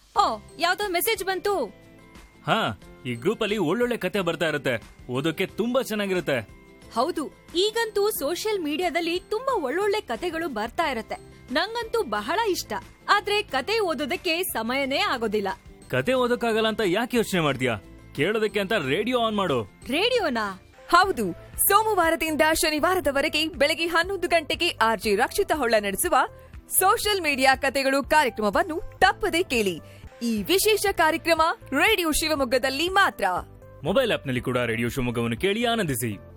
ಓ, ಯಾವ್ದೋ ಮೆಸೇಜ್ ಬಂತು. ಹಾ, ಈ ಗ್ರೂಪ್ ಅಲ್ಲಿ ಒಳ್ಳೊಳ್ಳೆ ಕತೆ ಬರ್ತಾ ಇರುತ್ತೆ. ಓದೋಕೆ ತುಂಬಾ ಚೆನ್ನಾಗಿರುತ್ತೆ. ಹೌದು, ಈಗಂತೂ ಸೋಷಿಯಲ್ ಮೀಡಿಯಾದಲ್ಲಿ ತುಂಬಾ ಒಳ್ಳೊಳ್ಳೆ ಕತೆಗಳು ಬರ್ತಾ ಇರತ್ತೆ. ನಂಗಂತೂ ಬಹಳ ಇಷ್ಟ. ಆದ್ರೆ ಕತೆ ಓದೋದಕ್ಕೆ ಸಮಯನೇ ಆಗೋದಿಲ್ಲ. ಕತೆ ಓದೋಕ್ಕಾಗಲ್ಲ ಅಂತ ಯಾಕೆ ಯೋಚನೆ ಮಾಡ್ತೀಯಾ? ಕೇಳೋದಕ್ಕೆ ಅಂತ ರೇಡಿಯೋ ಆನ್ ಮಾಡು. ರೇಡಿಯೋನಾ? ಹೌದು, ಸೋಮವಾರದಿಂದ ಶನಿವಾರದವರೆಗೆ ಬೆಳಗ್ಗೆ 11 ಗಂಟೆಗೆ ಆರ್ಜಿ ರಕ್ಷಿತ ಹೊಳ್ಳ ನಡೆಸುವ ಸೋಷಿಯಲ್ ಮೀಡಿಯಾ ಕತೆಗಳು ಕಾರ್ಯಕ್ರಮವನ್ನು ತಪ್ಪದೇ ಕೇಳಿ. ಈ ವಿಶೇಷ ಕಾರ್ಯಕ್ರಮ ರೇಡಿಯೋ ಶಿವಮೊಗ್ಗದಲ್ಲಿ ಮಾತ್ರ. ಮೊಬೈಲ್ ಆಪ್ನಲ್ಲಿ ಕೂಡ ರೇಡಿಯೋ ಶಿವಮೊಗ್ಗವನ್ನು ಕೇಳಿ ಆನಂದಿಸಿ.